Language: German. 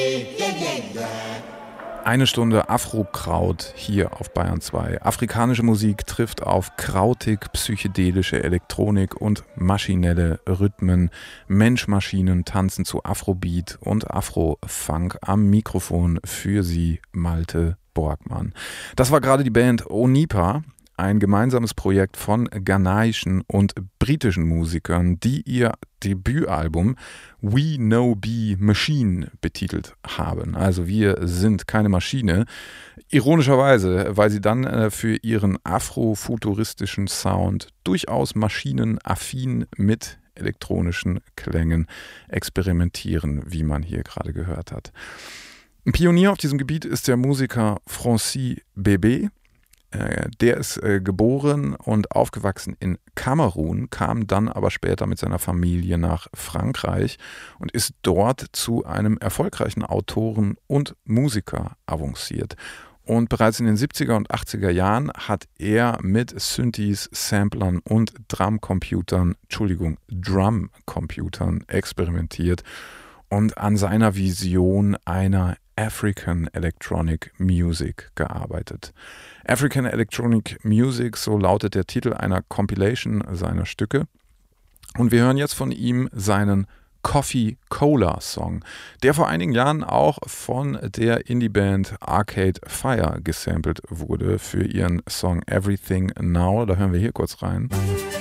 Eine Stunde Afro-Kraut hier auf Bayern 2. Afrikanische Musik trifft auf krautig psychedelische Elektronik und maschinelle Rhythmen. Mensch-Maschinen tanzen zu Afrobeat und Afro-Funk. Am Mikrofon für Sie Malte Borgmann. Das war gerade die Band Onipa, ein gemeinsames Projekt von ghanaischen und britischen Musikern, die ihr Debütalbum We No Be Machine betitelt haben. Also wir sind keine Maschine. Ironischerweise, weil sie dann für ihren afrofuturistischen Sound durchaus maschinenaffin mit elektronischen Klängen experimentieren, wie man hier gerade gehört hat. Ein Pionier auf diesem Gebiet ist der Musiker Francis Bébé. Der ist geboren und aufgewachsen in Kamerun, kam dann aber später mit seiner Familie nach Frankreich und ist dort zu einem erfolgreichen Autoren und Musiker avanciert. Und bereits in den 70er und 80er Jahren hat er mit Synthes, Samplern und Drumcomputern experimentiert und an seiner Vision einer African Electronic Music gearbeitet. African Electronic Music, so lautet der Titel einer Compilation seiner Stücke. Und wir hören jetzt von ihm seinen Coffee Cola Song, der vor einigen Jahren auch von der Indie-Band Arcade Fire gesampelt wurde für ihren Song Everything Now. Da hören wir hier kurz rein.